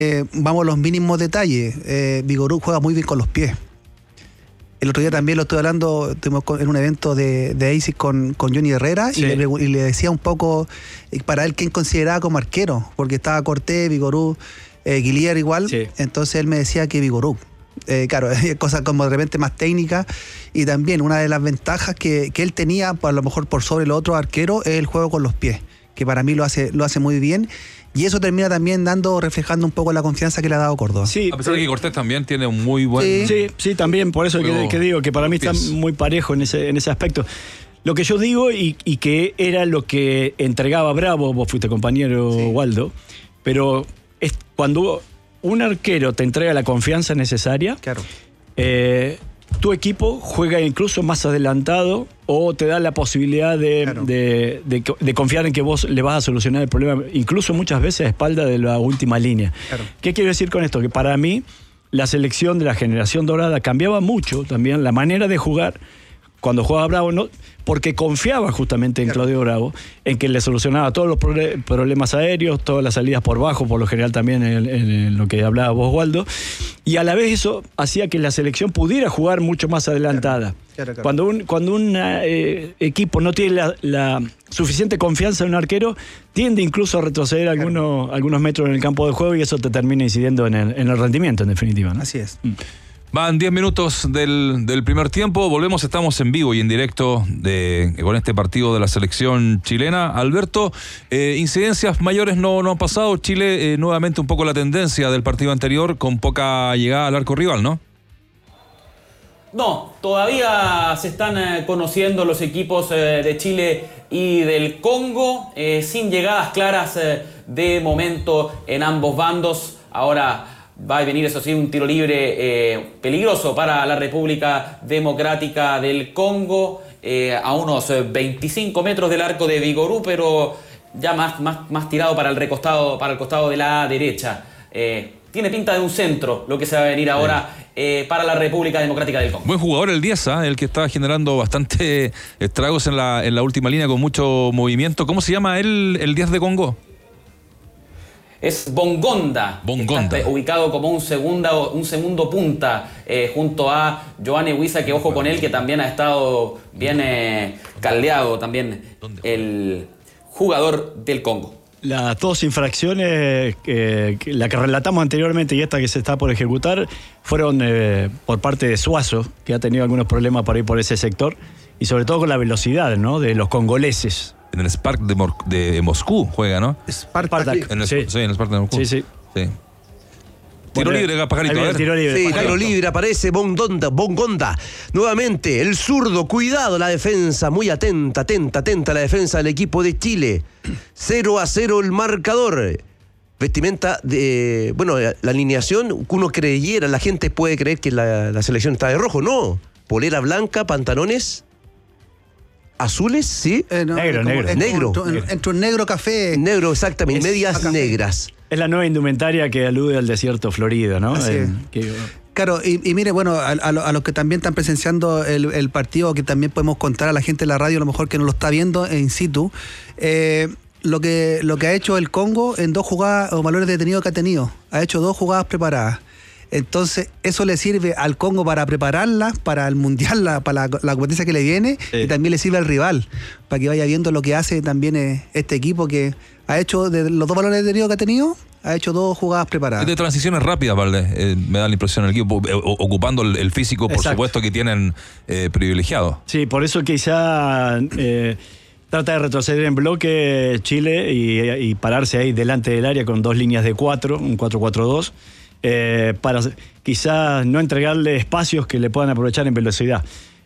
vamos a los mínimos detalles. Vigorú juega muy bien con los pies. El otro día también lo estuve hablando, estuvimos en un evento de ASIC con Johnny Herrera, sí. y le decía un poco para él quién consideraba como arquero, porque estaba Cortés, Vigorú, Guillier igual, sí. Entonces él me decía que Vigorú. Claro, cosas como de repente más técnicas, y también una de las ventajas que él tenía, a lo mejor por sobre los otros arqueros, es el juego con los pies, que para mí lo hace muy bien. Y eso termina también reflejando un poco la confianza que le ha dado Córdoba. Sí, a pesar de que Cortés también tiene un muy buen... Sí, también, por eso que digo que para mí está muy parejo en ese aspecto. Lo que yo digo, y que era lo que entregaba Bravo, vos fuiste compañero, Waldo, pero es cuando un arquero te entrega la confianza necesaria, claro. Tu equipo juega incluso más adelantado o te da la posibilidad de confiar en que vos le vas a solucionar el problema, incluso muchas veces a espalda de la última línea. Claro. ¿Qué quiero decir con esto? Que para mí la selección de la generación dorada cambiaba mucho también la manera de jugar cuando jugaba Bravo, ¿no? Porque confiaba justamente en Claudio Bravo, en que le solucionaba todos los problemas aéreos, todas las salidas por bajo, por lo general también en lo que hablaba vos, Waldo, y a la vez eso hacía que la selección pudiera jugar mucho más adelantada. Claro. Cuando un equipo no tiene la suficiente confianza en un arquero, tiende incluso a retroceder algunos metros en el campo de juego, y eso te termina incidiendo en el rendimiento, en definitiva, ¿no? Así es. Van 10 minutos del primer tiempo, volvemos, estamos en vivo y en directo con este partido de la selección chilena. Alberto, incidencias mayores no han pasado. Chile nuevamente un poco la tendencia del partido anterior, con poca llegada al arco rival, ¿no? No, todavía se están conociendo los equipos de Chile y del Congo, sin llegadas claras de momento en ambos bandos. Ahora va a venir, eso sí, un tiro libre peligroso para la República Democrática del Congo, a unos 25 metros del arco de Vigorú, pero ya más tirado para el costado de la derecha. Tiene pinta de un centro lo que se va a venir ahora para la República Democrática del Congo. Buen jugador el Díaz, el que está generando bastante estragos en la última línea con mucho movimiento. ¿Cómo se llama el Díaz de Congo? Es Bongonda. Está ubicado como un segundo punta, junto a Giovanni Huiza, que ojo con él, que también ha estado bien caldeado también el jugador del Congo. Las dos infracciones, la que relatamos anteriormente y esta que se está por ejecutar, fueron por parte de Suazo, que ha tenido algunos problemas por ir por ese sector, y sobre todo con la velocidad, ¿no?, de los congoleses. En el Spartak de Moscú juega, ¿no? Spartak. En el Spartak de Moscú. Sí. Tiro libre, Pajarito. Tiro libre, aparece Bongonda. Nuevamente, el zurdo, cuidado la defensa, muy atenta la defensa del equipo de Chile. 0-0 el marcador. Vestimenta de... Bueno, la alineación, uno creyera, la gente puede creer que la selección está de rojo. No, polera blanca, pantalones azules, ¿sí? Negro. Entre un negro café. Negro, exactamente, medias negras. Es la nueva indumentaria que alude al desierto florido, ¿no? Claro, y mire, bueno, a los que también están presenciando el partido, que también podemos contar a la gente de la radio, a lo mejor que no lo está viendo in situ, lo que ha hecho el Congo en 2 jugadas o valores detenidos que ha tenido. Ha hecho 2 jugadas preparadas. Entonces, eso le sirve al Congo para prepararla, para el Mundial, para la competencia que le viene, y también le sirve al rival, para que vaya viendo lo que hace también este equipo, que ha hecho, de los 2 valores detenidos que ha tenido, ha hecho 2 jugadas preparadas. Es de transiciones rápidas, Valdés, me da la impresión el equipo, ocupando el físico, por supuesto, que tienen privilegiado. Sí, por eso quizá trata de retroceder en bloque Chile y pararse ahí delante del área con 2 líneas de 4, un 4-4-2, para quizás no entregarle espacios que le puedan aprovechar en velocidad.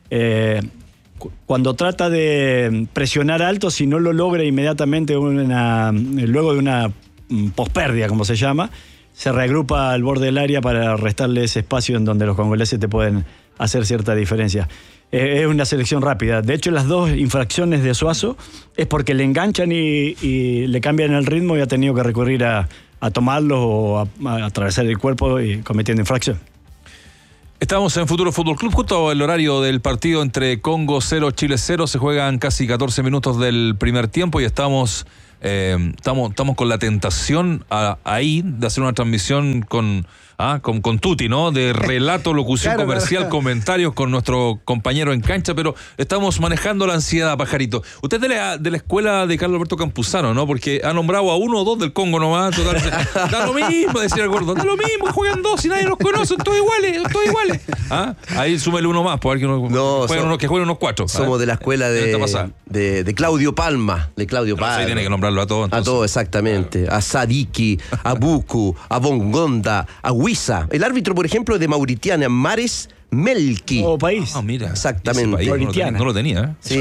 Cuando trata de presionar alto, si no lo logra inmediatamente luego de una pospérdida, como se llama, se reagrupa al borde del área para restarle ese espacio en donde los congoleses te pueden hacer cierta diferencia. Es una selección rápida. De hecho, las 2 infracciones de Suazo es porque le enganchan y le cambian el ritmo, y ha tenido que recurrir a tomarlos o a atravesar el cuerpo y cometiendo infracción. Estamos en Futuro Fútbol Club, justo el horario del partido entre Congo 0, Chile 0. Se juegan casi 14 minutos del primer tiempo y estamos estamos con la tentación ahí de hacer una transmisión con Tuti, ¿no? De relato, locución comercial, comentarios con nuestro compañero en cancha, pero estamos manejando la ansiedad, Pajarito. Usted es de la escuela de Carlos Alberto Campuzano, ¿no? Porque ha nombrado a 1 o 2 del Congo nomás. Total, da lo mismo, decía el gordo. Da lo mismo, juegan 2 y nadie los conoce, son todos iguales. Ahí súmele uno más, porque que jueguen unos 4. Somos de la escuela de Claudio Palma. De Claudio Palma. Sí, tiene que nombrarlo a todos. A todos, exactamente. Claro. A Sadiki, a Buku, a Bongonda, a Huiza. El árbitro, por ejemplo, de Mauritania, Mares Melki. País. Mira. Exactamente. No lo tenía. Sí.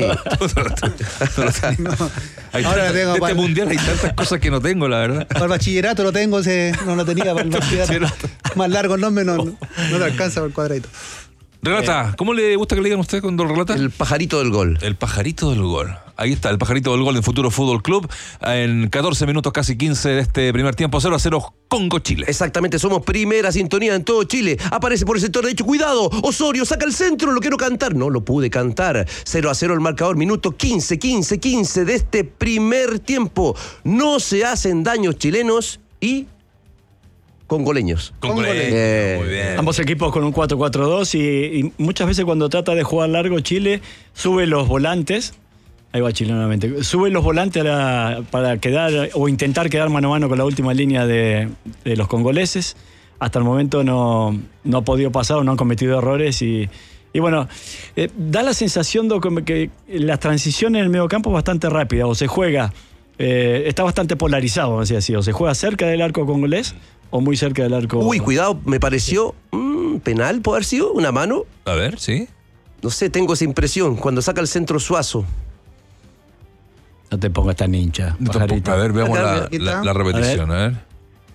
Ahora tengo este mundial hay tantas cosas que no tengo, la verdad. Para el bachillerato lo tengo, no lo tenía para el bachillerato. Más largo el nombre, no te alcanza por el cuadradito. Relata, ¿cómo le gusta que le digan a usted cuando relata? El pajarito del gol. El pajarito del gol. Ahí está, el pajarito del gol del Futuro Fútbol Club. En 14 minutos, casi 15 de este primer tiempo, 0-0 Congo-Chile. Exactamente, somos primera sintonía en todo Chile. Aparece por el sector derecho, cuidado, Osorio saca el centro, lo quiero cantar. No lo pude cantar. 0-0 el marcador, minuto 15 de este primer tiempo. No se hacen daños chilenos y congoleños. Muy bien. Ambos equipos con un 4-4-2 y muchas veces cuando trata de jugar largo Chile sube los volantes. Ahí va Chile nuevamente. Sube los volantes para quedar o intentar quedar mano a mano con la última línea de los congoleses. Hasta el momento no ha podido pasar o no han cometido errores y bueno, da la sensación de que la transición en el mediocampo es bastante rápida o se juega, está bastante polarizado, vamos a decir así, o se juega cerca del arco congolés o muy cerca del arco. Uy, cuidado, me pareció penal, ¿puede haber sido? ¿Una mano? A ver, sí. No sé, tengo esa impresión. Cuando saca el centro Suazo. No te pongas tan hincha, pajarito. A ver, veamos la repetición, a ver.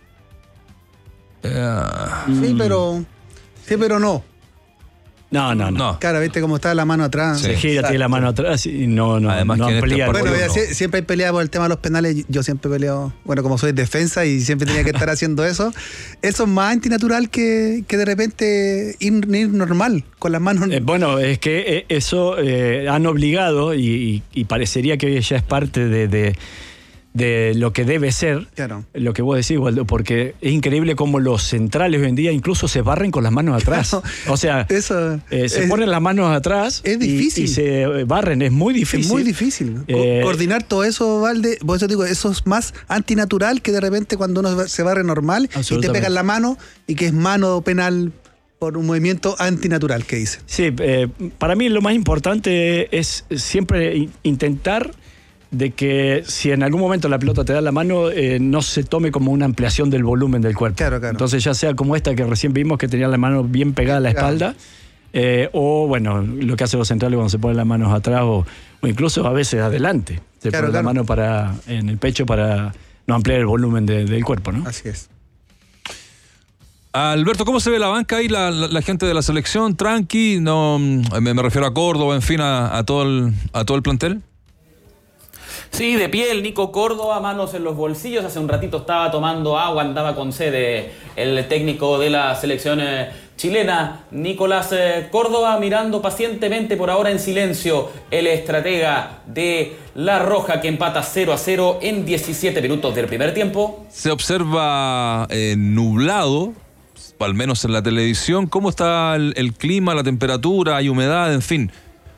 Sí, pero no. No. Claro, viste cómo está la mano atrás. Se gira, tiene la mano atrás y no Además, amplía. Bueno, siempre hay pelea por el tema de los penales. Yo siempre he peleado, bueno, como soy defensa y siempre tenía que estar haciendo eso. Eso es más antinatural que de repente ir normal, con las manos. Bueno, es que eso han obligado y parecería que hoy ya es parte de lo que debe ser, claro, lo que vos decís, Waldo, porque es increíble cómo los centrales hoy en día incluso se barren con las manos atrás. Claro, o sea, se ponen las manos atrás es difícil. Y se barren, es muy difícil. Es muy difícil. Coordinar todo eso, Valde, por eso digo, eso es más antinatural que de repente cuando uno se barre normal y te pegan la mano y que es mano penal por un movimiento antinatural, que dice. Sí, para mí lo más importante es siempre intentar de que si en algún momento la pelota te da la mano, no se tome como una ampliación del volumen del cuerpo. Claro. Entonces ya sea como esta que recién vimos que tenía la mano bien pegada a la espalda, o bueno, lo que hacen los centrales cuando se ponen las manos atrás o incluso a veces adelante. Se pone la mano en el pecho para no ampliar el volumen del cuerpo, ¿no? Así es. Alberto, ¿cómo se ve la banca ahí, la gente de la selección? ¿Tranqui? No, me refiero a Córdoba, en fin, a todo el plantel. Sí, de pie el Nico Córdoba, manos en los bolsillos. Hace un ratito estaba tomando agua, andaba con sed el técnico de la selección chilena, Nicolás Córdoba, mirando pacientemente por ahora en silencio el estratega de La Roja que empata 0-0 en 17 minutos del primer tiempo. Se observa nublado, al menos en la televisión. ¿Cómo está el clima, la temperatura, hay humedad, en fin?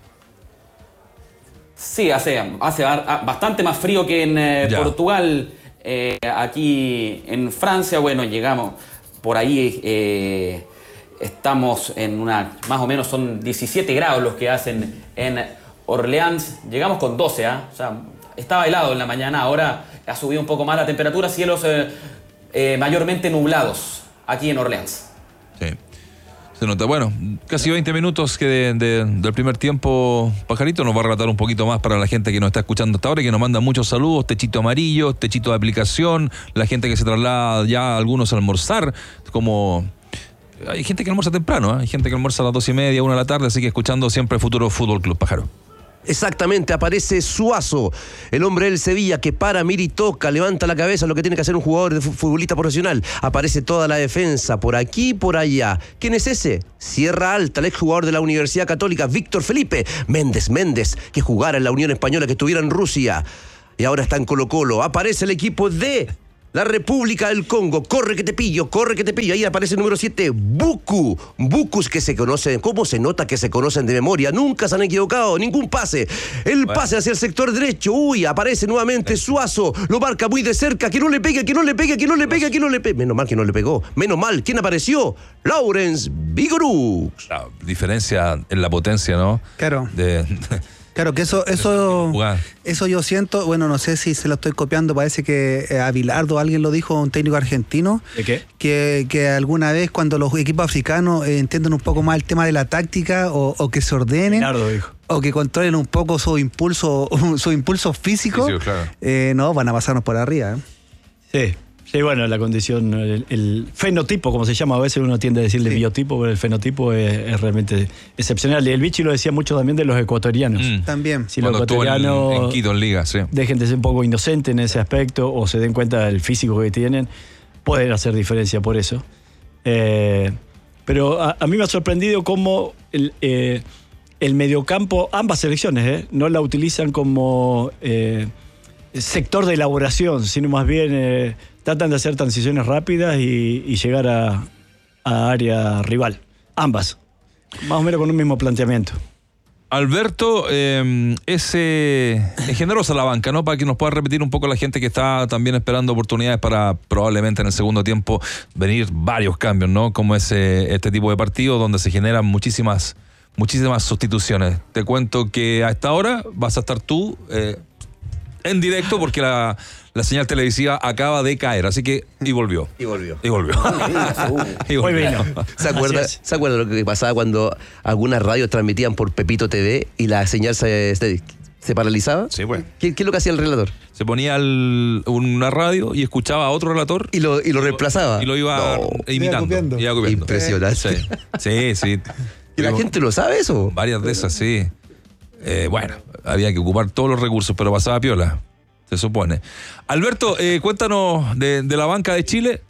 Sí, hace bastante más frío que en Portugal. Aquí en Francia, bueno, llegamos por ahí, estamos en más o menos son 17 grados los que hacen en Orleans. Llegamos con 12, o sea, estaba helado en la mañana, ahora ha subido un poco más la temperatura, cielos mayormente nublados aquí en Orleans. Sí. Se nota, bueno, casi 20 minutos que del primer tiempo. Pajarito nos va a relatar un poquito más para la gente que nos está escuchando hasta ahora y que nos manda muchos saludos. Techito amarillo, techito de aplicación, la gente que se traslada ya algunos a almorzar, como hay gente que almuerza temprano, hay gente que almuerza a las 2:30, 1 de la tarde, así que escuchando siempre Futuro Fútbol Club, Pájaro. Exactamente, aparece Suazo, el hombre del Sevilla que mira y toca, levanta la cabeza, lo que tiene que hacer un jugador de futbolista profesional. Aparece toda la defensa, por aquí y por allá. ¿Quién es ese? Sierra Alta, el exjugador de la Universidad Católica, Víctor Felipe Méndez, que jugara en la Unión Española, que estuviera en Rusia. y ahora está en Colo-Colo. Aparece el equipo de la República del Congo. Corre que te pillo. Ahí aparece el número 7, Buku. Bukus que se conocen. ¿Cómo se nota que se conocen de memoria? Nunca se han equivocado. Ningún pase. El pase hacia el sector derecho. Uy, aparece nuevamente Suazo. Lo marca muy de cerca. Que no le pegue. Menos mal que no le pegó. Menos mal. ¿Quién apareció? Lawrence Vigorux. La diferencia en la potencia, ¿no? Claro. Claro, que eso yo siento, bueno, no sé si se lo estoy copiando, parece que a Bilardo alguien lo dijo, un técnico argentino. ¿De qué? Que alguna vez cuando los equipos africanos entienden un poco más el tema de la táctica o que se ordenen. Bilardo dijo. O que controlen un poco su impulso físico, Sí, claro. No, van a pasarnos por arriba. Sí, bueno, la condición, el fenotipo, como se llama, a veces uno tiende a decirle biotipo, pero el fenotipo es realmente excepcional. Y el Vichy lo decía mucho también de los ecuatorianos. También. Si los ecuatorianos en Quito, en Liga, sí. dejen de ser un poco inocentes en ese aspecto o se den cuenta del físico que tienen, pueden hacer diferencia por eso. Pero a mí me ha sorprendido cómo el mediocampo, ambas selecciones, no la utilizan como sector de elaboración, sino más bien tratan de hacer transiciones rápidas y llegar a área rival. Ambas. Más o menos con un mismo planteamiento. Alberto, es generosa la banca, ¿no? Para que nos pueda repetir un poco la gente que está también esperando oportunidades para probablemente en el segundo tiempo venir varios cambios, ¿no? Como es este tipo de partido donde se generan muchísimas sustituciones. Te cuento que a esta hora vas a estar tú en directo porque la señal televisiva acaba de caer, así que y volvió. Muy bien. ¿Se acuerda lo que pasaba cuando algunas radios transmitían por Pepito TV y la señal se paralizaba? Sí, bueno. ¿Qué es lo que hacía el relator? Se ponía una radio y escuchaba a otro relator y lo reemplazaba. Y lo iba imitando. Iba copiando. Impresionante. Sí. ¿Y la gente lo sabe eso? Varias de esas, sí. Bueno, había que ocupar todos los recursos, pero pasaba piola, se supone. Alberto, cuéntanos de la banca de Chile.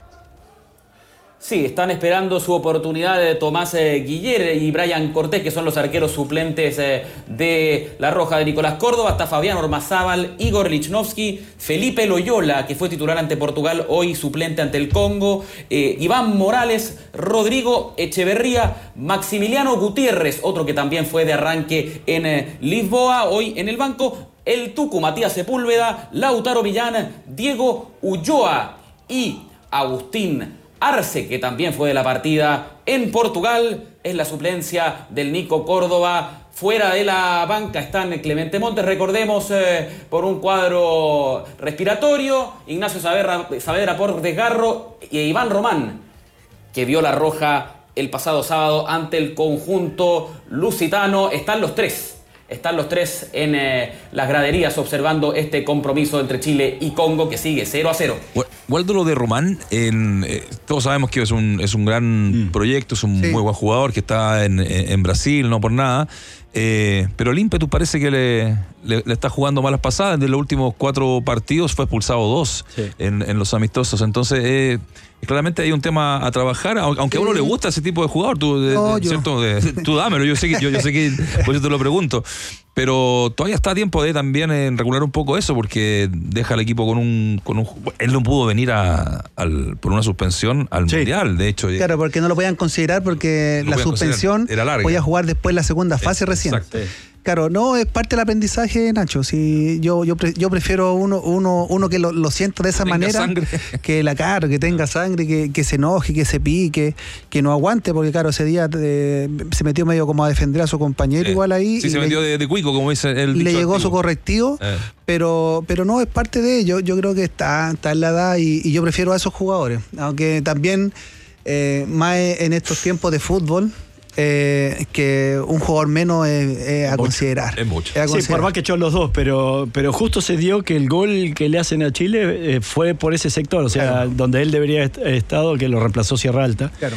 Sí, están esperando su oportunidad de Tomás Guiller y Brian Cortés, que son los arqueros suplentes de La Roja de Nicolás Córdoba. Hasta Fabián Ormazábal, Igor Lichnowsky, Felipe Loyola, que fue titular ante Portugal, hoy suplente ante el Congo, Iván Morales, Rodrigo Echeverría, Maximiliano Gutiérrez, otro que también fue de arranque en Lisboa, hoy en el banco, el Tucu Matías Sepúlveda, Lautaro Millán, Diego Ulloa y Agustín Arce, que también fue de la partida en Portugal, es la suplencia del Nico Córdoba. Fuera de la banca están Clemente Montes, recordemos, por un cuadro respiratorio, Ignacio Saavedra por desgarro y Iván Román, que vio la roja el pasado sábado ante el conjunto lusitano. Están los tres en las graderías observando este compromiso entre Chile y Congo, que sigue 0-0. Waldo, lo de Román, todos sabemos que es un gran proyecto, es un muy buen jugador que está en Brasil, no por nada, pero el ímpetu parece que le está jugando malas pasadas. De los últimos 4 partidos fue expulsado 2 en los amistosos, entonces claramente hay un tema a trabajar, aunque a uno le gusta ese tipo de jugador, tú dámelo, yo sé que por eso te lo pregunto, pero todavía está a tiempo de también regular un poco eso, porque deja al equipo con un él no pudo venir por una suspensión al Mundial, de hecho. Claro, porque no lo podían considerar porque la suspensión era larga. Podía jugar después la segunda fase recién. Exacto. Claro, no, es parte del aprendizaje, Nacho. Si yo prefiero uno que lo sienta de esa manera, sangre. que tenga sangre, que se enoje, que se pique, que no aguante, porque claro, ese día se metió medio como a defender a su compañero igual ahí. Sí, se metió de cuico, como dice el dicho. Le llegó antiguo. su correctivo, pero no, es parte de ello. Yo creo que está en la edad y yo prefiero a esos jugadores. Aunque también, más en estos tiempos de fútbol, que un jugador menos es a considerar. Es mucho. Sí, por más que echó los dos, pero justo se dio que el gol que le hacen a Chile fue por ese sector, o sea, donde él debería haber estado, que lo reemplazó Sierra Alta. Claro.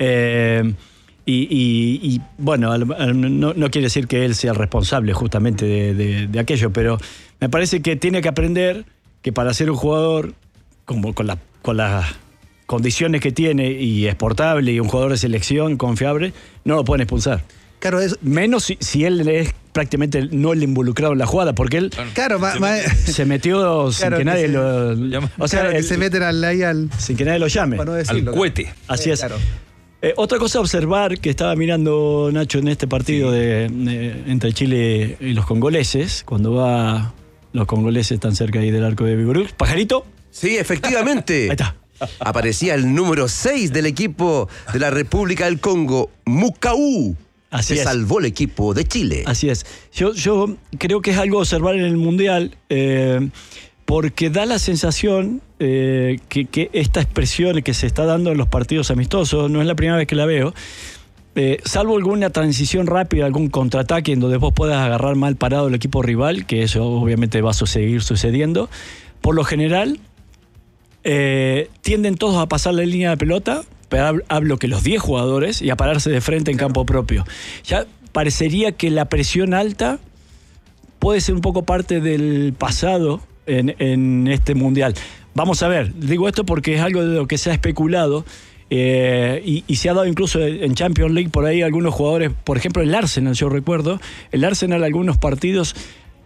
Y bueno, no quiere decir que él sea el responsable justamente de aquello, pero me parece que tiene que aprender que para ser un jugador como con las condiciones que tiene y exportable y un jugador de selección confiable, no lo pueden expulsar. Claro, menos si él es prácticamente no le involucraron en la jugada, porque él se metió sin que nadie lo... O sea, que se meten sin que nadie lo llame. No decirlo, al cohete. Así es. Claro. Otra cosa a observar que estaba mirando Nacho en este partido entre Chile y los congoleses, cuando los congoleses están cerca ahí del arco de Vigorú. ¿Pajarito? Sí, efectivamente. Ahí está. Aparecía el número 6 del equipo de la República del Congo, Mukau. Se salvó el equipo de Chile. Así es. Yo creo que es algo a observar en el Mundial, porque da la sensación que esta expresión que se está dando en los partidos amistosos, no es la primera vez que la veo, salvo alguna transición rápida, algún contraataque en donde vos puedas agarrar mal parado el equipo rival, que eso obviamente va a seguir sucediendo. Por lo general, tienden todos a pasar la línea de pelota, pero hablo que los 10 jugadores, y a pararse de frente en campo propio. Ya parecería que la presión alta puede ser un poco parte del pasado en este Mundial. Vamos a ver, digo esto porque es algo de lo que se ha especulado y se ha dado incluso en Champions League por ahí algunos jugadores, por ejemplo el Arsenal, yo recuerdo, el Arsenal algunos partidos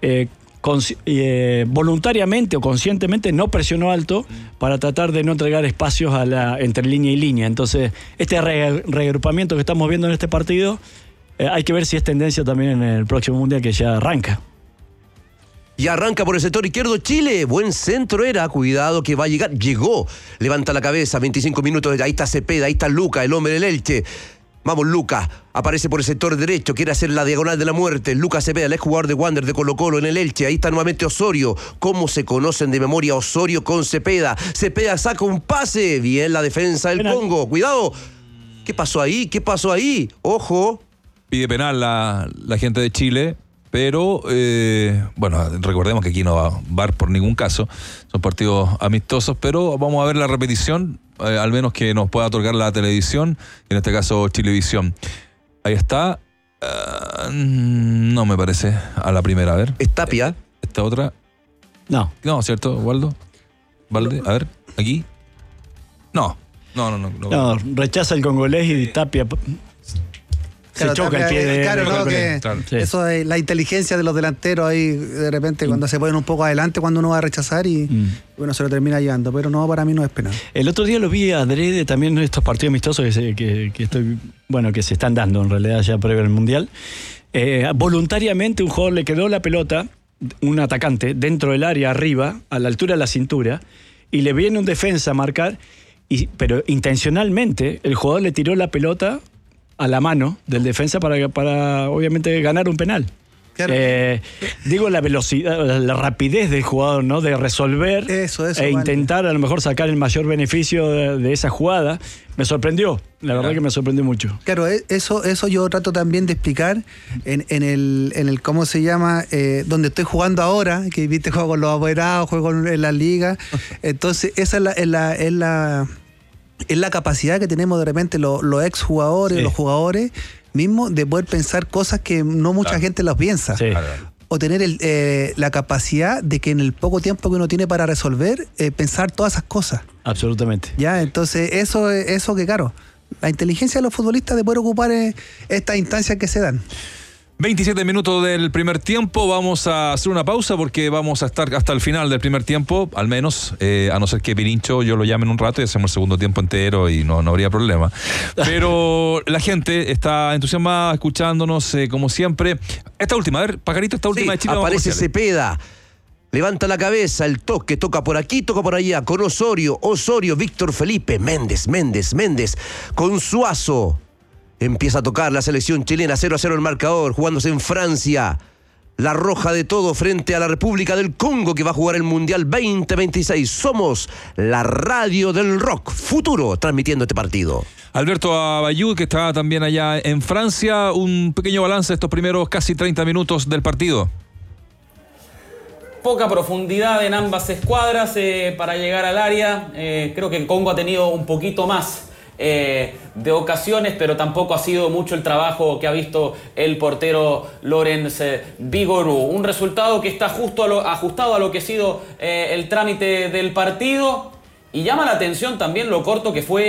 voluntariamente o conscientemente no presionó alto para tratar de no entregar espacios entre línea y línea. Entonces, este reagrupamiento que estamos viendo en este partido, hay que ver si es tendencia también en el próximo Mundial que ya arranca. Y arranca por el sector izquierdo Chile. Buen centro era. Cuidado que va a llegar. Llegó. Levanta la cabeza. 25 minutos. Ahí está Cepeda. Ahí está Luca, el hombre del Elche. Vamos, Luca. Aparece por el sector derecho. Quiere hacer la diagonal de la muerte. Lucas Cepeda, el exjugador de Wander de Colo-Colo en el Elche. Ahí está nuevamente Osorio. ¿Cómo se conocen de memoria Osorio con Cepeda? Cepeda saca un pase. Bien la defensa del Congo. Cuidado. ¿Qué pasó ahí? ¿Qué pasó ahí? Ojo. Pide penal la gente de Chile. Pero, bueno, recordemos que aquí no va a VAR por ningún caso. Son partidos amistosos, pero vamos a ver la repetición, al menos que nos pueda otorgar la televisión, en este caso Chilevisión. Ahí está. No me parece a la primera. A ver. ¿Es Tapia? ¿Esta otra? No. No, ¿cierto, Waldo? ¿Valde? A ver, aquí. No, rechaza el congolés y Tapia... Claro, se choca el pie de... Claro. Eso es la inteligencia de los delanteros ahí, de repente, cuando se ponen un poco adelante, cuando uno va a rechazar y bueno, se lo termina llevando. Pero no, para mí no es penal. El otro día lo vi adrede también en estos partidos amistosos que se están dando en realidad ya previo al Mundial. Voluntariamente un jugador le quedó la pelota, un atacante, dentro del área, arriba, a la altura de la cintura, y le viene un defensa a marcar, pero intencionalmente el jugador le tiró la pelota a la mano del defensa para obviamente ganar un penal. Claro. Digo, la velocidad, la rapidez del jugador, ¿no? De resolver eso, intentar a lo mejor sacar el mayor beneficio de esa jugada. Me sorprendió, la verdad que me sorprendió mucho. Claro, eso yo trato también de explicar en el ¿cómo se llama? Donde estoy jugando ahora, que viste, juego con los apoderados, juego en la liga. Entonces, esa es la capacidad que tenemos de repente los exjugadores, los jugadores mismos, de poder pensar cosas que no mucha gente las piensa. Sí. O tener la capacidad de que en el poco tiempo que uno tiene para resolver, pensar todas esas cosas. Absolutamente. Ya, entonces eso que claro, la inteligencia de los futbolistas de poder ocupar estas instancias que se dan. 27 minutos del primer tiempo, vamos a hacer una pausa porque vamos a estar hasta el final del primer tiempo, al menos, a no ser que Pirincho yo lo llame en un rato y hacemos el segundo tiempo entero y no habría problema. Pero la gente está entusiasmada, escuchándonos como siempre. Esta última, a ver, Pajarito, esta última de Chile. Aparece Cepeda. Levanta la cabeza, el toque, toca por aquí, toca por allá, con Osorio, Víctor Felipe, Méndez, con Suazo. Empieza a tocar la selección chilena, 0-0 el marcador, jugándose en Francia. La roja de todo frente a la República del Congo, que va a jugar el Mundial 2026. Somos la radio del rock futuro, transmitiendo este partido. Alberto Abayú, que está también allá en Francia. Un pequeño balance de estos primeros casi 30 minutos del partido. Poca profundidad en ambas escuadras para llegar al área. Creo que el Congo ha tenido un poquito más de ocasiones, pero tampoco ha sido mucho el trabajo que ha visto el portero Laurent Vigorú. Un resultado que está justo ajustado a lo que ha sido el trámite del partido, y llama la atención también lo corto que fue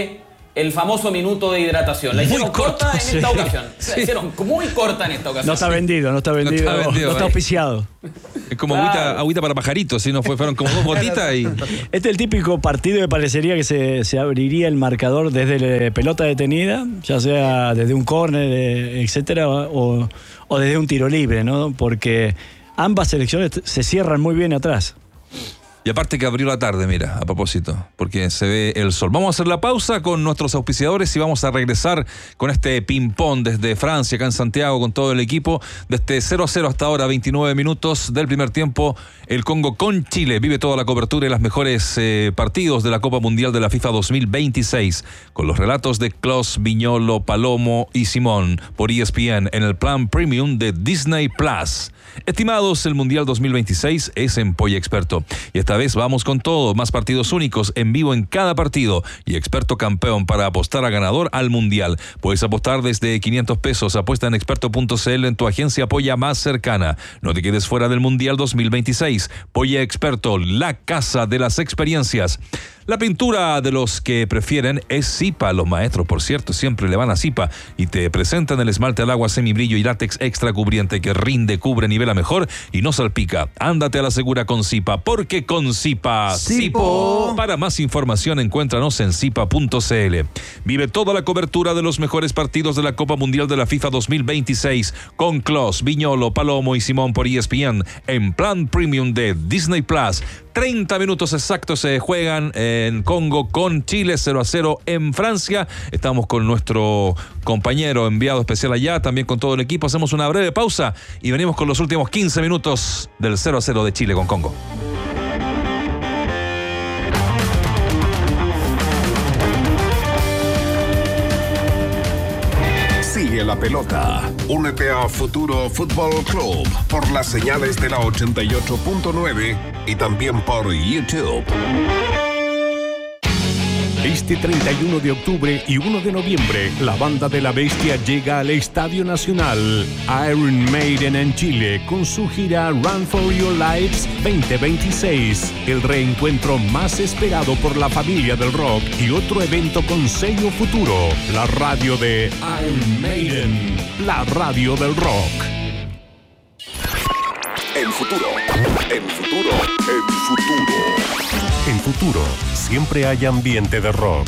el famoso minuto de hidratación. La hicieron corta en esta ocasión. La hicieron muy corta en esta ocasión. No está vendido, no está auspiciado. Es como agüita para pajaritos, ¿sí? Fueron como 2 gotitas y... Este es el típico partido que parecería que se abriría el marcador desde la pelota detenida, ya sea desde un córner, etcétera, o desde un tiro libre, ¿no? Porque ambas selecciones se cierran muy bien atrás. Y aparte que abrió la tarde, mira, a propósito, porque se ve el sol. Vamos a hacer la pausa con nuestros auspiciadores y vamos a regresar con este ping-pong desde Francia, acá en Santiago, con todo el equipo. Desde 0-0 hasta ahora, 29 minutos del primer tiempo, el Congo con Chile. Vive toda la cobertura y los mejores partidos de la Copa Mundial de la FIFA 2026, con los relatos de Klaus, Viñolo, Palomo y Simón, por ESPN, en el plan premium de Disney Plus. Estimados, el Mundial 2026 es en Polla Experto. Y esta vez vamos con todo, más partidos únicos en vivo en cada partido y experto campeón para apostar a ganador al Mundial. Puedes apostar desde 500 pesos, apuesta en experto.cl en tu agencia Polla más cercana. No te quedes fuera del Mundial 2026. Polla Experto, la casa de las experiencias. La pintura de los que prefieren es Zipa. Los maestros, por cierto, siempre le van a Zipa y te presentan el esmalte al agua semibrillo y látex extra cubriente que rinde, cubre, nivela mejor y no salpica. Ándate a la segura con Zipa, porque con Zipa, Zipo. Para más información, encuéntranos en zipa.cl. Vive toda la cobertura de los mejores partidos de la Copa Mundial de la FIFA 2026 con Klaus, Viñolo, Palomo y Simón por ESPN en plan premium de Disney Plus. 30 minutos exactos se juegan en Congo con Chile, 0-0 en Francia. Estamos con nuestro compañero enviado especial allá, también con todo el equipo. Hacemos una breve pausa y venimos con los últimos 15 minutos del 0-0 de Chile con Congo. Sigue la pelota. Únete a Futuro Fútbol Club por las señales de la 88.9 y también por YouTube. Este 31 de octubre y 1 de noviembre, la Banda de la Bestia llega al Estadio Nacional Iron Maiden en Chile con su gira Run for Your Lives 2026, el reencuentro más esperado por la familia del rock y otro evento con sello Futuro, la radio de Iron Maiden, la radio del rock. En Futuro, en Futuro, en Futuro. En Futuro, siempre hay ambiente de rock.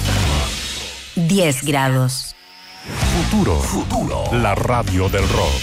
10 grados. Futuro, la radio del rock.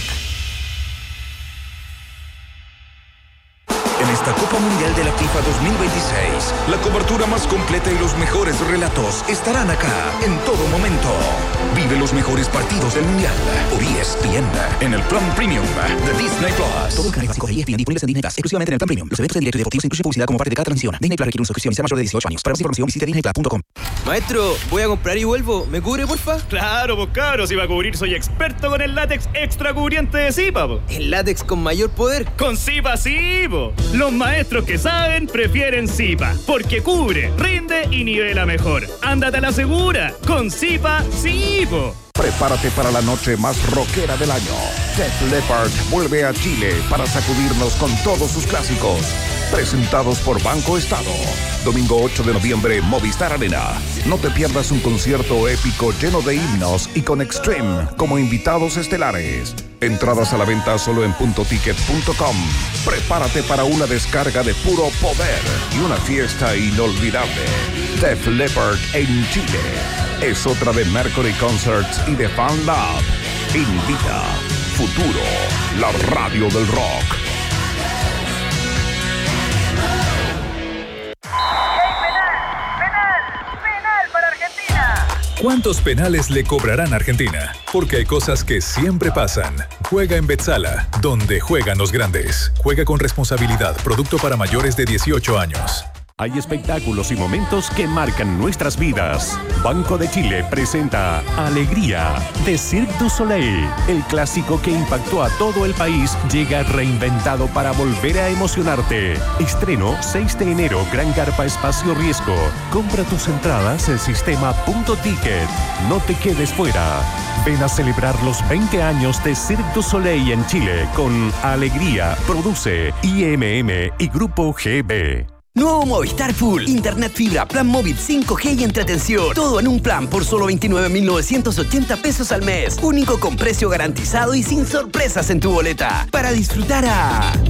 En esta Copa Mundial de la FIFA 2026, la cobertura más completa y los mejores relatos estarán acá en todo momento. Vive los mejores partidos del Mundial por ESPN en el plan premium de Disney Plus. Todos los canales básicos de ESPN disponibles en Disney Plus, exclusivamente en el plan premium. Los eventos en directo y deportivos incluyen publicidad como parte de cada transmisión. Disney Plus requiere una suscripción y sea mayor de 18 años. Para más información visite disneyplus.com. Maestro, voy a comprar y vuelvo. ¿Me cubre, porfa? Claro, pues cabros, si va a cubrir soy experto con el látex extra cubriente de Zipa, po. ¿El látex con mayor poder? Con Zipa sí, po. Los maestros que saben prefieren Zipa, porque cubre, rinde y nivela mejor. Ándate a la segura, con Zipa sí, po. Prepárate para la noche más rockera del año. Def Leppard vuelve a Chile para sacudirnos con todos sus clásicos. Presentados por Banco Estado. Domingo 8 de noviembre, Movistar Arena. No te pierdas un concierto épico lleno de himnos y con Extreme como invitados estelares. Entradas a la venta solo en puntoticket.com. Prepárate para una descarga de puro poder y una fiesta inolvidable. Def Leppard en Chile. Es otra de Mercury Concerts y de Fan Lab. Invita Futuro, la radio del rock. ¿Cuántos penales le cobrarán a Argentina? Porque hay cosas que siempre pasan. Juega en Betzala, donde juegan los grandes. Juega con responsabilidad. Producto para mayores de 18 años. Hay espectáculos y momentos que marcan nuestras vidas. Banco de Chile presenta Alegría de Cirque du Soleil. El clásico que impactó a todo el país llega reinventado para volver a emocionarte. Estreno 6 de enero, Gran Carpa Espacio Riesgo. Compra tus entradas en sistema .ticket. No te quedes fuera. Ven a celebrar los 20 años de Cirque du Soleil en Chile con Alegría. Produce IMM y Grupo GB. Nuevo Movistar Full. Internet fibra, plan móvil 5G y entretención. Todo en un plan por solo 29.980 pesos al mes. Único con precio garantizado y sin sorpresas en tu boleta. Para disfrutar a